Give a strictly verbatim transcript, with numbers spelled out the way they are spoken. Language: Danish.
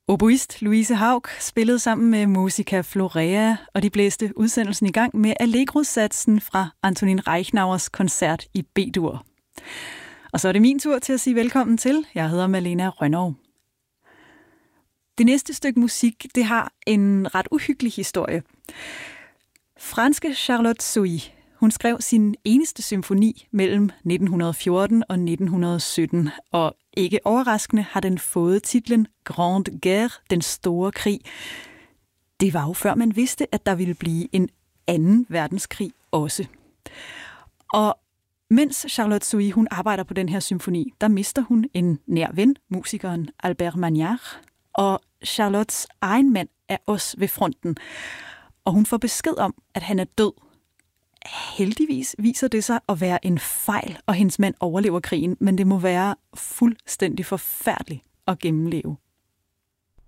Oboist Louise Haug spillede sammen med Musica Florea, og de blæste udsendelsen i gang med Allegro-satsen fra Antonin Reichnauers koncert i B-dur. Og så er det min tur til at sige velkommen til. Jeg hedder Malena Rønnow. Det næste stykke musik, det har en ret uhyggelig historie. Franske Charlotte Sohi, hun skrev sin eneste symfoni mellem nitten fjorten og nitten sytten, og ikke overraskende har den fået titlen Grande Guerre, den store krig. Det var jo før man vidste, at der ville blive en anden verdenskrig også. Og mens Charlotte Sohi hun arbejder på den her symfoni, der mister hun en nær ven, musikeren Albert Magnard, og Charlottes egen mand er også ved fronten, og hun får besked om, at han er død. Heldigvis viser det sig at være en fejl, og hendes mand overlever krigen, men det må være fuldstændig forfærdeligt at gennemleve.